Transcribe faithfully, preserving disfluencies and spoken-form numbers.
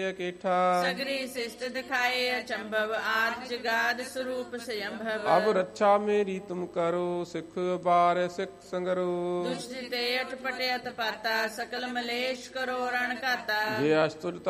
ਕੇਠਾ सगरी सिष्ट दिखाए अचंभव आद जगाद स्वरूप स्वयंभव ਅਬ ਰੱਛਾ ਮੇਰੀ ਤੁਮ ਕਰੋ ਸਿੱਖ ਬਾਰ ਸਿੱਖ ਸੰਗਰੋ दुष्ट ते अटपटे अतपाता सकल मलेश करो रण घाता ਜੇ ਅਸਤੁਜ